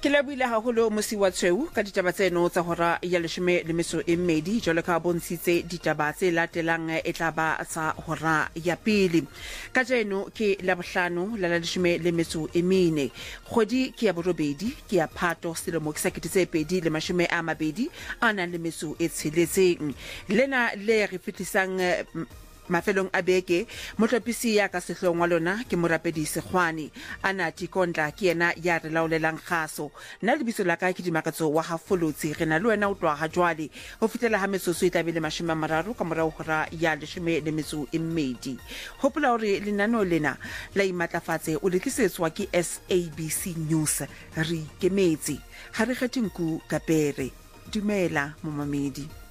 Ke labuile haholo mosi wa tshweu ka ditaba tseno tsa hora ya 12 jwale ka bontshitse ditaba tse latelang e tla ba tsa hora ya pele. Ka jeno ke la bohlano la 14 kgwedi ke ya borobedi ke ya Phato selemo ke 2020 a nang le metso e tsheletseng. Lena le re fitlisang mafelong a beke motlopisi ya ka sehlong wa lona ke morapedi Sekgwane ana Tikondla ke yena ya re laolelang kgaso nna lebitso la ka ke Dimakatso wa Hafolotsi re na le wena o tloa ha jwale ho fitela ha metsotso e tlabile 30 ka morao hora ya 12 hopola hore lenaneo lena la imatlafatse o lekisetswa ke SABC News re ikemetse ha re kgethe nku ka pere. Dumela momamedi.